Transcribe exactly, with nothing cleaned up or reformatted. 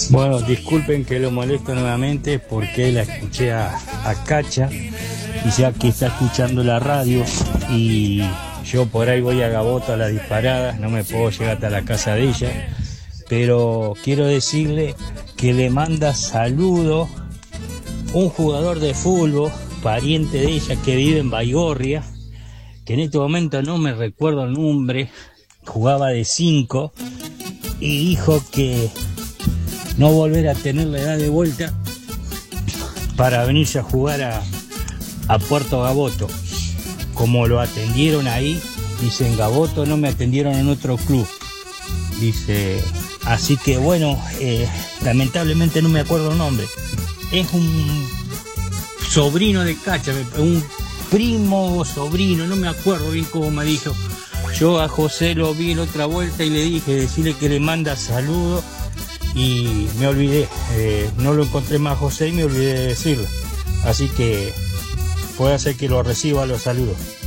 Bueno, disculpen que lo molesto nuevamente porque la escuché a, a Cacha y ya que está escuchando la radio y yo por ahí voy a Gaboto a las disparadas, no me puedo llegar hasta la casa de ella, pero quiero decirle que le manda saludos un jugador de fútbol, pariente de ella que vive en Baigorria, que en este momento no me recuerdo el nombre, jugaba de cinco y dijo que no volver a tener la edad de vuelta para venirse a jugar a, a Puerto Gaboto. Como lo atendieron ahí, dice, en Gaboto no me atendieron en otro club. Dice, así que bueno, eh, lamentablemente no me acuerdo el nombre. Es un sobrino de Cacha, un primo o sobrino, no me acuerdo bien cómo me dijo. Yo a José lo vi en otra vuelta y le dije, decirle que le manda saludos. Y me olvidé, eh, no lo encontré más a José y me olvidé de decirlo. Así que puede ser que lo reciba los saludos.